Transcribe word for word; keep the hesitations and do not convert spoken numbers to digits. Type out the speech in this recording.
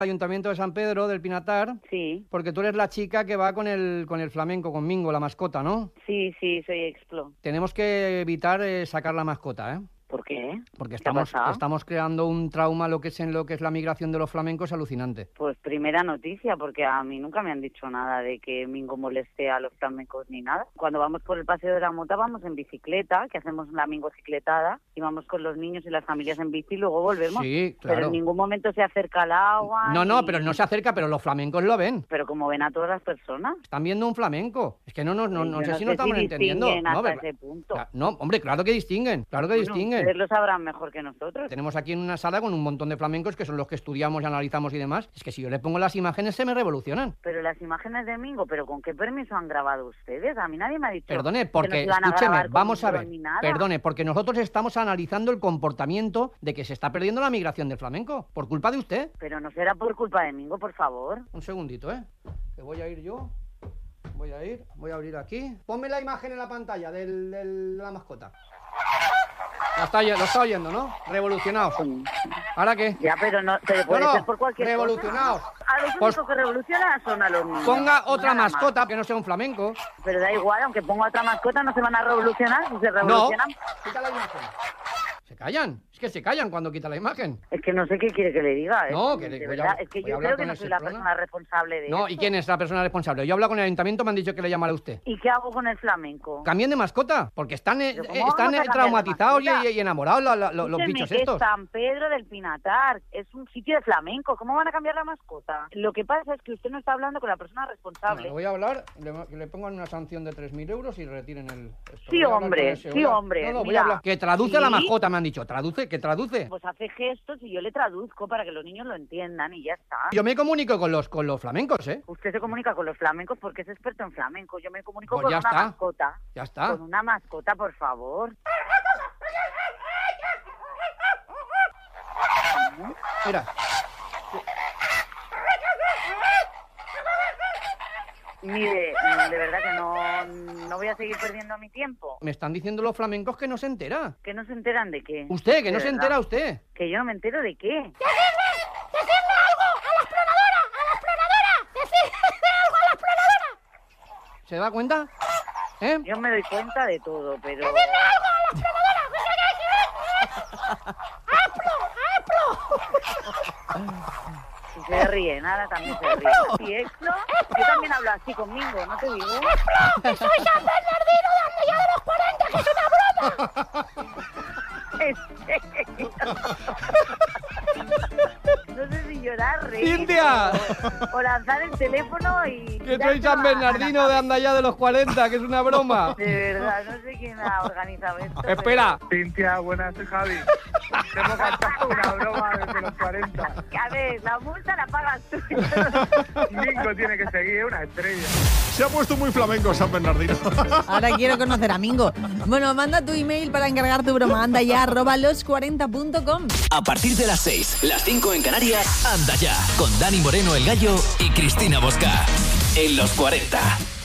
Ayuntamiento de San Pedro del Pinatar. Sí. Porque tú eres la chica que va con el con el flamenco, con Mingo, la mascota, ¿no? Sí, sí, soy Explo. Tenemos que evitar eh, sacar la mascota, ¿eh? ¿Por qué? Porque ¿Qué estamos, ha pasado? estamos creando un trauma lo que es en lo que es la migración de los flamencos alucinante. Pues primera noticia, porque a mí nunca me han dicho nada de que Mingo moleste a los flamencos ni nada. Cuando vamos por el Paseo de la Mota vamos en bicicleta, que hacemos la mingocicletada, y vamos con los niños y las familias en bici y luego volvemos. Sí, claro. Pero en ningún momento se acerca al agua. No, no, ni... pero no se acerca, pero los flamencos lo ven. Pero como ven a todas las personas. Están viendo un flamenco. Es que no, no, no, no Yo sé no si nos sé estamos si entendiendo. distinguen No, hasta pero- ese punto. no, hombre, claro que distinguen, claro que Bueno, distinguen. ustedes lo sabrán mejor que nosotros. Tenemos aquí en una sala con un montón de flamencos que son los que estudiamos y analizamos y demás. Es que si yo les pongo las imágenes se me revolucionan. Pero las imágenes de Mingo, ¿pero con qué permiso han grabado ustedes? A mí nadie me ha dicho. Perdone, que nos porque, iban a escúcheme, grabar con vamos a un ver, dron ni nada. perdone, porque nosotros estamos analizando el comportamiento de que se está perdiendo la migración del flamenco, por culpa de usted. Pero no será por culpa de Mingo, por favor. Un segundito, ¿eh? Que voy a ir yo, voy a ir, voy a abrir aquí. Ponme la imagen en la pantalla del, del- de la mascota. Lo está, oye- lo está oyendo, ¿no? Revolucionados. ¿Ahora qué? Ya, pero no, pero No, puede no, ser por cualquier revolucionados. cosa. A los Pues- únicos que revolucionan son a los niños. Ponga otra Nada más. mascota que no sea un flamenco. Pero da igual, aunque ponga otra mascota, no se van a revolucionar. Si se No, revolucionan, quita la imagen. Se callan, es que se callan cuando quita la imagen. es que no sé qué quiere que le diga. ¿eh? No, que de le- voy a- verdad, es que voy a yo hablar creo que con no el soy la Seprona. persona responsable de No, eso. ¿y quién es la persona responsable? Yo he hablado con el ayuntamiento, me han dicho que le llamara a usted. ¿Y qué hago con el flamenco? Cambien de mascota, porque están, eh, ¿Pero cómo eh, vamos están a eh, cambiar de traumatizados y, mascota? y- y enamorados la- la- los, los Escúcheme, bichos que es estos. San Pedro del Pinatar, es un sitio de flamenco. ¿Cómo van a cambiar la mascota? Lo que pasa es que usted no está hablando con la persona Bueno, responsable. le voy a hablar, le, le pongan una sanción de tres mil euros y retiren el... esto. Sí, Voy a hablar hombre, con ese, sí, voy a- hombre, No, no, voy mira. a hablar. Que traduce a la Sí. mascota, me han dicho. Traduce, que traduce. Pues hace gestos y yo le traduzco para que los niños lo entiendan y ya está. Yo me comunico con los, con los flamencos, ¿eh? Usted se comunica con los flamencos porque es experto en flamenco. Yo me comunico Pues con ya una está. mascota. Ya está. Con una mascota, por favor. Mira, Mire, de verdad que no, no voy a seguir perdiendo mi tiempo. me están diciendo los flamencos que no se entera. ¿Que no se enteran de qué? Usted, que no De se verdad. entera usted. Que yo no me entero de qué. ¿Se da cuenta? ¿Eh? Yo me doy cuenta de todo, pero... Si se ríe, nada, también se ríe. ¿Sí, Explo? Yo también hablo así conmigo, ¿no te digo? ¡Explo! ¡Soy San Bernardino de Andella de los cuarenta, que es una broma! ¿En serio? No sé si llorar, reír ¡Cintia! o, o lanzar el teléfono y... Que soy dárselo San a- Bernardino de Andaya de los cuarenta, que es una broma. De verdad, no sé quién ha organizado esto. Espera. Cintia, buenas, soy Javi. Te hemos cantado una broma desde los cuarenta. pero- A ver, la multa la pagas tú. Mingo tiene que seguir, una estrella. Se ha puesto muy flamenco San Bernardino. Ahora quiero conocer a Mingo. Bueno, manda tu email para encargar tu broma. Anda ya, arroba los cuarenta punto com. A partir de las seis, las cinco en Canarias, anda ya, con Dani Moreno el Gallo y Cristina Bosca. En los cuarenta.